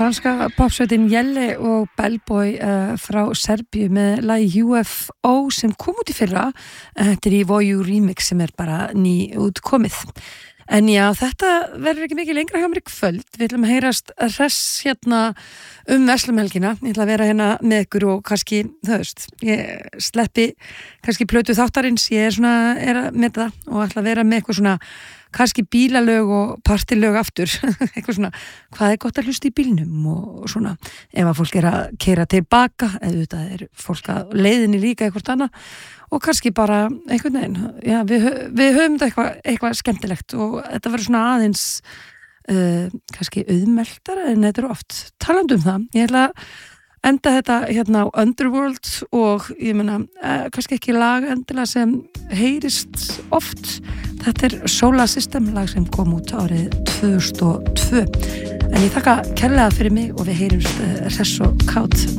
franska popsveitin Jelle og Bellboy frá Serbíu með lagi UFO sem kom út í fyrra. Þetta í Voju remix sem bara ný útkomið. En já, þetta verður ekki mikið lengra hjá mér í kvöld. Við ætlum að heyrast hress hérna verslumhelgina. Ég ætla að vera hérna með ykkur og kannski, ég sleppi kannski plötu þáttarins. Ég er að meta það og ætla að vera með eitthvað svona kannski bílalög og partilög aftur eitthvað svona, hvað gott að hlusta í bílnum og svona, ef að fólk að keyra tilbaka, eða þetta fólk að leiðinni líka eitthvað annað og kannski bara einhvern veginn já, við höfum þetta eitthvað skemmtilegt og þetta verður svona aðeins kannski auðmeldara en þetta oft talandi það, ég ætla að enda þetta hérna á Underworld og ég meina, kannski ekki lag endilega sem heyrist oft. Þetta Solar System lag sem kom út árið 2002. En ég þakka kærlega fyrir mig og við heyrumst hress og kát